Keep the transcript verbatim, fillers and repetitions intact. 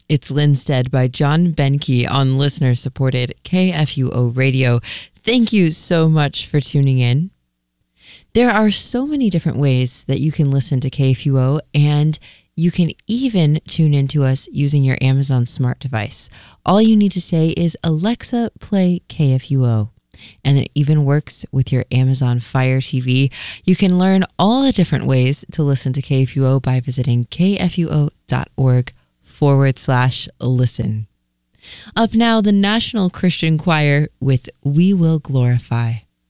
It's Linstead by John Benke on listener-supported K F U O Radio. Thank you so much for tuning in. There are so many different ways that you can listen to K F U O, and you can even tune into us using your Amazon smart device. All you need to say is, Alexa, play K F U O. And it even works with your Amazon Fire T V. You can learn all the different ways to listen to K F U O by visiting kfuo.org forward slash listen. Up now, the National Christian Choir with We Will Glorify.